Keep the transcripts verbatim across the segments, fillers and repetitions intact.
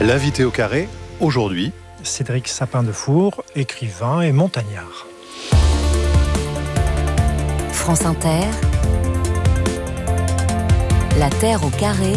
L'invité au carré, aujourd'hui, Cédric Sapin-Defour, écrivain et montagnard. France Inter, La Terre au carré,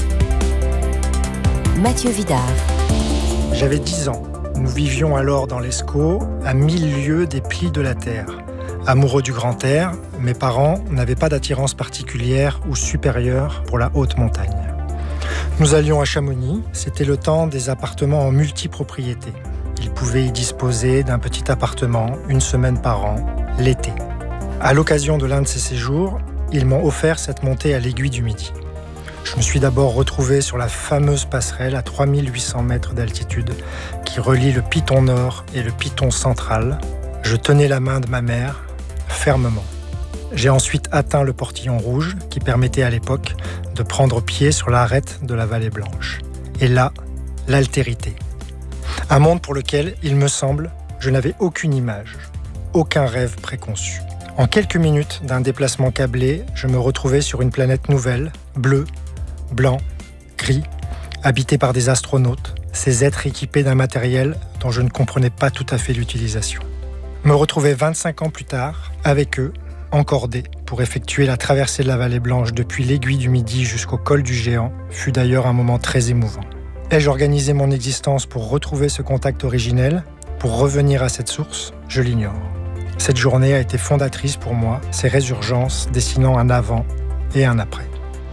Mathieu Vidard. J'avais dix ans. Nous vivions alors dans l'Escaut, à mille lieues des plis de la Terre. Amoureux du grand air, mes parents n'avaient pas d'attirance particulière ou supérieure pour la haute montagne. Nous allions à Chamonix, c'était le temps des appartements en multipropriété. Ils pouvaient y disposer d'un petit appartement une semaine par an, l'été. À l'occasion de l'un de ces séjours, ils m'ont offert cette montée à l'Aiguille du Midi. Je me suis d'abord retrouvé sur la fameuse passerelle à trois mille huit cents mètres d'altitude qui relie le Piton Nord et le Piton Central. Je tenais la main de ma mère, fermement. J'ai ensuite atteint le portillon rouge qui permettait à l'époque de prendre pied sur l'arête de la Vallée Blanche. Et là, l'altérité. Un monde pour lequel, il me semble, je n'avais aucune image, aucun rêve préconçu. En quelques minutes d'un déplacement câblé, je me retrouvais sur une planète nouvelle, bleue, blanc, gris, habité par des astronautes, ces êtres équipés d'un matériel dont je ne comprenais pas tout à fait l'utilisation. Me retrouver vingt-cinq ans plus tard, avec eux, encordé, pour effectuer la traversée de la Vallée Blanche depuis l'Aiguille du Midi jusqu'au col du Géant, fut d'ailleurs un moment très émouvant. Ai-je organisé mon existence pour retrouver ce contact originel, pour revenir à cette source ? Je l'ignore. Cette journée a été fondatrice pour moi, ces résurgences dessinant un avant et un après.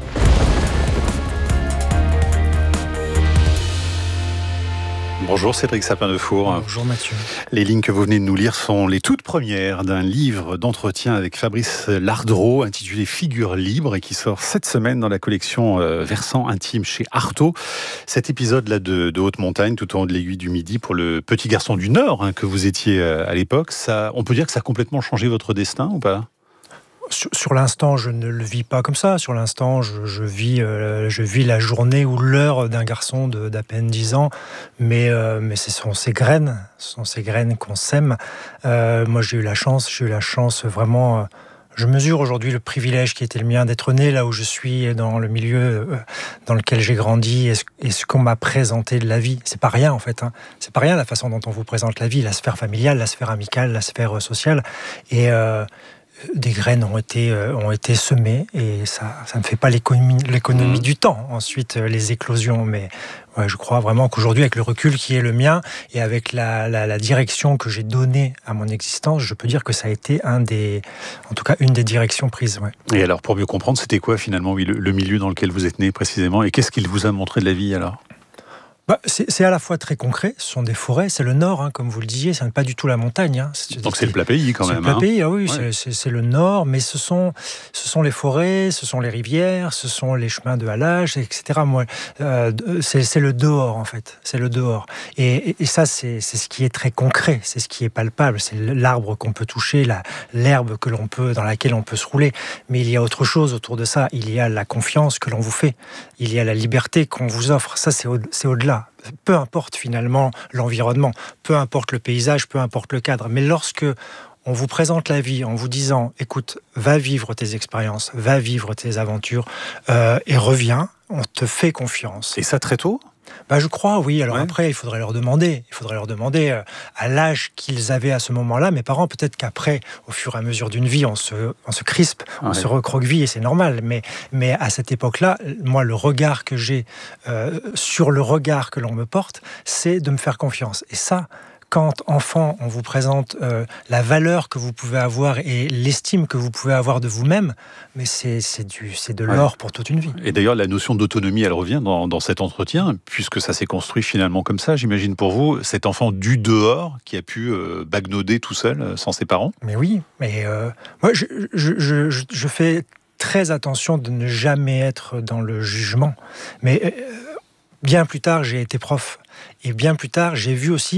Bonjour Cédric Sapin-Defour. Bonjour Mathieu. Les lignes que vous venez de nous lire sont les toutes premières d'un livre d'entretien avec Fabrice Lardreau intitulé Figures libres et qui sort cette semaine dans la collection euh, Versant intime chez Artaud. Cet épisode-là de, de haute montagne tout au long de l'Aiguille du Midi pour le petit garçon du Nord hein, que vous étiez euh, à l'époque, ça, on peut dire que ça a complètement changé votre destin ou pas ? Sur, sur l'instant, je ne le vis pas comme ça. Sur l'instant, je, je, vis, euh, je vis la journée ou l'heure d'un garçon de, d'à peine dix ans. Mais, euh, mais ce sont ces graines, ce sont ces graines qu'on sème. Euh, moi, j'ai eu la chance, j'ai eu la chance vraiment... Euh, je mesure aujourd'hui le privilège qui était le mien d'être né là où je suis, dans le milieu euh, dans lequel j'ai grandi et ce, et ce qu'on m'a présenté de la vie. C'est pas rien en fait. Hein. C'est pas rien la façon dont on vous présente la vie, la sphère familiale, la sphère amicale, la sphère sociale. Et... Euh, des graines ont été, euh, ont été semées et ça, ça ne fait pas l'économie, l'économie mmh. du temps. Ensuite, euh, les éclosions. Mais ouais, je crois vraiment qu'aujourd'hui, avec le recul qui est le mien et avec la, la, la direction que j'ai donnée à mon existence, je peux dire que ça a été un des, en tout cas, une des directions prises. Ouais. Et alors, pour mieux comprendre, c'était quoi finalement oui, le, le milieu dans lequel vous êtes né précisément et qu'est-ce qu'il vous a montré de la vie alors ? Bah, c'est, c'est à la fois très concret, ce sont des forêts, c'est le nord, hein, comme vous le disiez, c'est pas du tout la montagne. Hein. C'est, Donc c'est le plat pays quand c'est même. C'est le plat hein. pays, ah oui, ouais. c'est, c'est, c'est le nord, mais ce sont, ce sont les forêts, ce sont les rivières, ce sont les chemins de halage, et cetera. Moi, euh, c'est, c'est le dehors en fait, c'est le dehors. Et, et, et ça, c'est, c'est ce qui est très concret, c'est ce qui est palpable, c'est l'arbre qu'on peut toucher, la, l'herbe que l'on peut, dans laquelle on peut se rouler. Mais il y a autre chose autour de ça, il y a la confiance que l'on vous fait, il y a la liberté qu'on vous offre, ça c'est, au, c'est au-delà. Peu importe finalement l'environnement, peu importe le paysage, peu importe le cadre, mais lorsque on vous présente la vie en vous disant « Écoute, va vivre tes expériences, va vivre tes aventures euh, et reviens, on te fait confiance. » Et ça très tôt ? Bah, je crois, oui. Alors ouais. après, il faudrait leur demander. Il faudrait leur demander euh, à l'âge qu'ils avaient à ce moment-là. Mes parents, peut-être qu'après, au fur et à mesure d'une vie, on se, on se crispe, on ouais. se recroqueville et c'est normal. Mais, mais à cette époque-là, moi, le regard que j'ai euh, sur le regard que l'on me porte, c'est de me faire confiance. Et ça, quand, enfant, on vous présente euh, la valeur que vous pouvez avoir et l'estime que vous pouvez avoir de vous-même, mais c'est, c'est, du, c'est de l'or ouais. pour toute une vie. Et d'ailleurs, la notion d'autonomie, elle revient dans, dans cet entretien, puisque ça s'est construit finalement comme ça, j'imagine pour vous, cet enfant du dehors qui a pu euh, bagnauder tout seul, euh, sans ses parents. Mais oui, mais euh, moi, je, je, je, je, je fais très attention de ne jamais être dans le jugement. Mais euh, bien plus tard, j'ai été prof. Et bien plus tard, j'ai vu aussi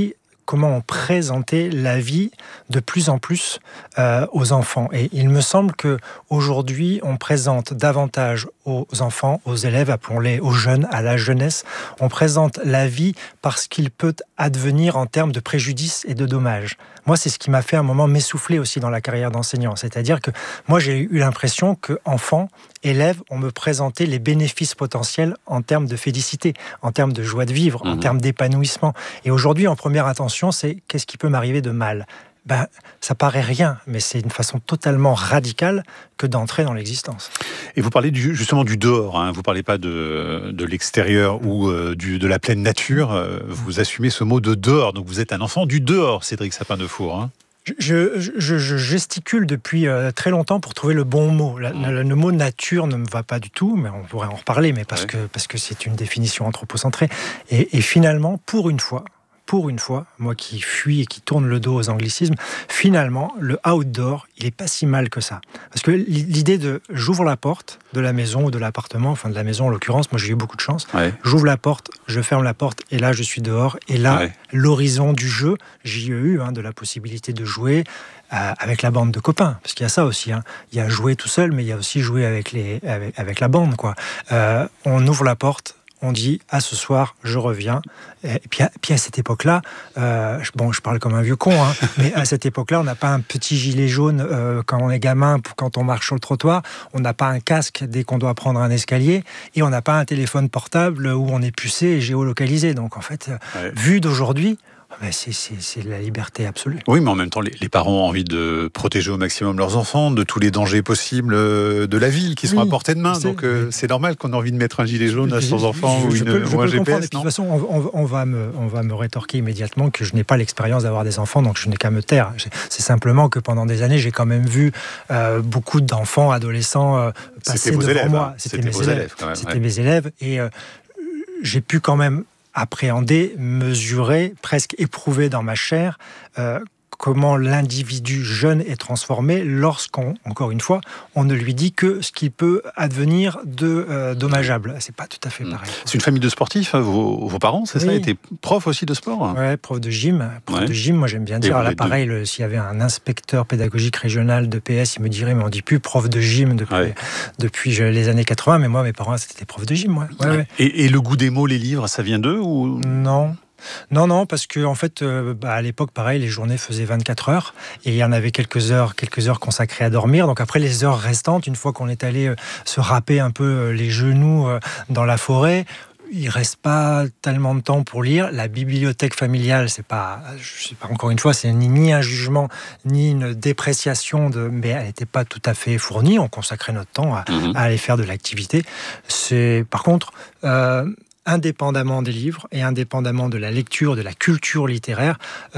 comment on présentait la vie de plus en plus euh, aux enfants. Et il me semble qu'aujourd'hui, on présente davantage aux enfants, aux élèves, appelons-les aux jeunes, à la jeunesse, on présente la vie parce qu'il peut advenir en termes de préjudices et de dommages. Moi, c'est ce qui m'a fait un moment m'essouffler aussi dans la carrière d'enseignant. C'est-à-dire que moi, j'ai eu l'impression qu'enfants, élèves, on me présentait les bénéfices potentiels en termes de félicité, en termes de joie de vivre, mmh. en termes d'épanouissement. Et aujourd'hui, en première intention, c'est qu'est-ce qui peut m'arriver de mal ? Ben, ça paraît rien, mais c'est une façon totalement radicale que d'entrer dans l'existence. Et vous parlez du, justement du dehors, hein. Vous ne parlez pas de, de l'extérieur ou euh, du, de la pleine nature, euh, vous assumez ce mot de dehors, donc vous êtes un enfant du dehors, Cédric Sapin-Defour. Hein. Je, je, je gesticule depuis euh, très longtemps pour trouver le bon mot. La, la, le mot nature ne me va pas du tout, mais on pourrait en reparler, mais parce, ouais. que, parce que c'est une définition anthropocentrée. Et, et finalement, pour une fois, Pour une fois, moi qui fuis et qui tourne le dos aux anglicismes, finalement, le outdoor, il n'est pas si mal que ça. Parce que l'idée de j'ouvre la porte de la maison ou de l'appartement, enfin de la maison en l'occurrence, moi j'ai eu beaucoup de chance, ouais. j'ouvre la porte, je ferme la porte et là je suis dehors. Et là, ouais. l'horizon du jeu, j'y ai eu, hein, de la possibilité de jouer euh, avec la bande de copains. Parce qu'il y a ça aussi, hein. Il y a jouer tout seul, mais il y a aussi jouer avec, les, avec, avec la bande, quoi. Euh, on ouvre la porte, on dit « à ce soir, je reviens ». Et puis à, puis à cette époque-là, euh, bon, je parle comme un vieux con, hein, mais à cette époque-là, on n'a pas un petit gilet jaune euh, quand on est gamin, quand on marche sur le trottoir, on n'a pas un casque dès qu'on doit prendre un escalier, et on n'a pas un téléphone portable où on est pucé et géolocalisé. Donc en fait, ouais. vu d'aujourd'hui, ben c'est, c'est, c'est la liberté absolue. Oui, mais en même temps, les, les parents ont envie de protéger au maximum leurs enfants de tous les dangers possibles de la ville qui sont oui, à portée de main. Donc euh, c'est normal qu'on ait envie de mettre un gilet jaune à son enfant je, ou, une, peux, ou un G P S. De toute façon, on, on, va me, on va me rétorquer immédiatement que je n'ai pas l'expérience d'avoir des enfants, donc je n'ai qu'à me taire. C'est simplement que pendant des années, j'ai quand même vu euh, beaucoup d'enfants, adolescents euh, passer devant élèves, moi. Hein. C'était, C'était vos élèves, élèves quand même. C'était ouais. mes élèves, et euh, j'ai pu quand même appréhender, mesurer, presque éprouver dans ma chair euh, comment l'individu jeune est transformé lorsqu'on, encore une fois, on ne lui dit que ce qui peut advenir de euh, dommageable. C'est pas tout à fait pareil. C'est une famille de sportifs, vos, vos parents, c'est oui. ça, étaient profs aussi de sport ? Ouais, prof de gym. Prof ouais. de gym, moi j'aime bien dire. Alors là, pareil, le, s'il y avait un inspecteur pédagogique régional de P S, il me dirait, mais on dit plus prof de gym depuis, ouais. depuis les années quatre-vingts, mais moi, mes parents, c'était des profs de gym. Ouais. Ouais, ouais. Et, et le goût des mots, les livres, ça vient d'eux ou... Non. Non, non, parce que en fait, euh, bah, à l'époque, pareil, les journées faisaient vingt-quatre heures et il y en avait quelques heures, quelques heures consacrées à dormir. Donc après, les heures restantes, une fois qu'on est allé euh, se râper un peu euh, les genoux euh, dans la forêt, il reste pas tellement de temps pour lire. La bibliothèque familiale, c'est pas, je sais pas, encore une fois, c'est ni, ni un jugement ni une dépréciation de, mais elle n'était pas tout à fait fournie. On consacrait notre temps à, mmh. à aller faire de l'activité. C'est, par contre. Euh, indépendamment des livres et indépendamment de la lecture, de la culture littéraire,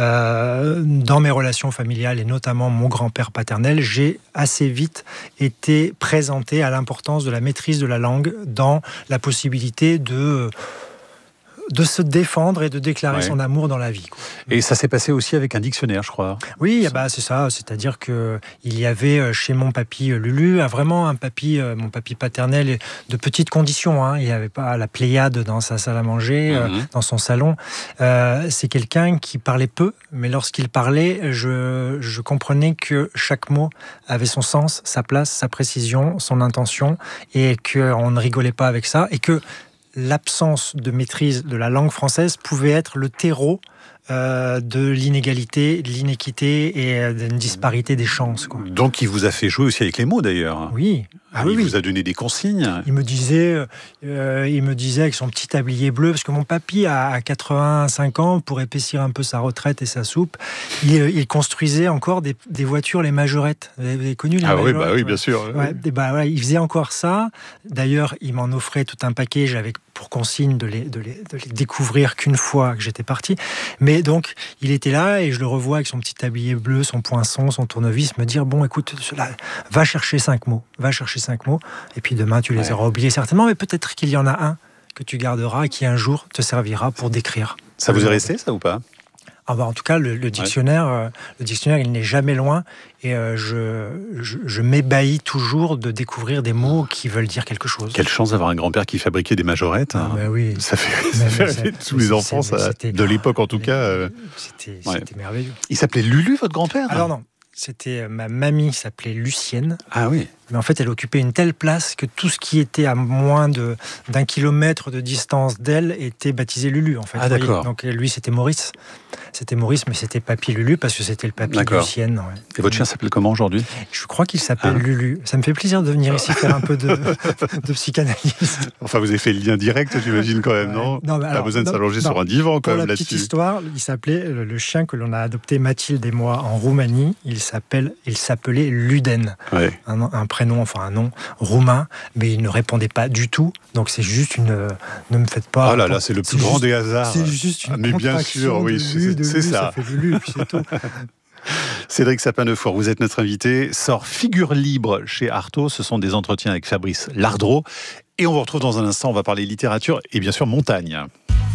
euh, dans mes relations familiales et notamment mon grand-père paternel, j'ai assez vite été présenté à l'importance de la maîtrise de la langue dans la possibilité de... de se défendre et de déclarer ouais. son amour dans la vie. Quoi. Et ça s'est passé aussi avec un dictionnaire, je crois. Oui, bah, c'est ça. C'est-à-dire qu'il y avait chez mon papy Lulu, vraiment un papy, mon papy paternel, de petites conditions. Hein. Il n'y avait pas la Pléiade dans sa salle à manger, mm-hmm. euh, dans son salon. Euh, c'est quelqu'un qui parlait peu, mais lorsqu'il parlait, je, je comprenais que chaque mot avait son sens, sa place, sa précision, son intention, et qu'on ne rigolait pas avec ça, et que l'absence de maîtrise de la langue française pouvait être le terreau euh, de l'inégalité, de l'inéquité et d'une disparité des chances. Quoi. Donc il vous a fait jouer aussi avec les mots d'ailleurs. Oui. Ah, il oui, vous oui. a donné des consignes. Il me disait, euh, il me disait avec son petit tablier bleu, parce que mon papy a quatre-vingt-cinq ans, pour épaissir un peu sa retraite et sa soupe, il, il construisait encore des, des voitures, les majorettes. Vous avez connu les ah majorettes? Ah oui, bah oui, bien sûr. Ouais, et bah, ouais, il faisait encore ça. D'ailleurs, il m'en offrait tout un paquet. J'avais pour consigne de les, de les, de les découvrir qu'une fois que j'étais parti. Mais donc, il était là et je le revois avec son petit tablier bleu, son poinçon, son tournevis, me dire, bon, écoute, cela, va chercher cinq mots, va chercher cinq mots, et puis demain, tu les ouais. auras oubliés certainement, mais peut-être qu'il y en a un que tu garderas et qui un jour te servira pour décrire. Ça vous est resté, ça, ou pas ? Ah bah en tout cas, le, le dictionnaire, ouais. euh, le dictionnaire, il n'est jamais loin. Et euh, je, je, je m'ébahis toujours de découvrir des mots qui veulent dire quelque chose. Quelle chance d'avoir un grand-père qui fabriquait des majorettes. Ah, hein. bah oui. Ça fait, ça fait rêver tous les enfants, ça, de l'époque en tout cas. Euh... C'était, ouais. c'était merveilleux. Il s'appelait Lulu, votre grand-père? Alors non. C'était ma mamie, s'appelait Lucienne. Ah oui. Mais en fait, elle occupait une telle place que tout ce qui était à moins de, d'un kilomètre de distance d'elle était baptisé Lulu. En fait. Ah d'accord. Donc lui, c'était Maurice. C'était Maurice, mais c'était Papy Lulu parce que c'était le papy de Lucienne. Ouais. Et votre chien s'appelle comment aujourd'hui? Je crois qu'il s'appelle ah. Lulu. Ça me fait plaisir de venir ici faire un peu de, de psychanalyse. Enfin, vous avez fait le lien direct, j'imagine quand même, non? Non, Pas alors, besoin de non, s'allonger non, sur un divan quand même même là-dessus. Pour la petite histoire, il s'appelait le, le chien que l'on a adopté, Mathilde et moi, en Roumanie. Il s'appelle, il s'appelait Luden. Ouais. Un, un prénom, enfin un nom roumain, mais il ne répondait pas du tout. Donc c'est juste une. Ne me faites pas. Ah là là, c'est le plus grand juste, des hasards. C'est juste une. Ah, mais bien sûr, oui, c'est, c'est, c'est ça. Ça fait Lulu, puis c'est tout. Cédric Sapin-Defour, vous êtes notre invité. Sort Figure libre chez Artaud. Ce sont des entretiens avec Fabrice Lardreau. Et on vous retrouve dans un instant. On va parler littérature et bien sûr montagne.